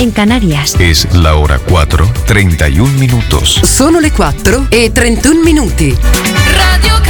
en Canarias. Es la hora 4:31. Sono le 4:31. Radio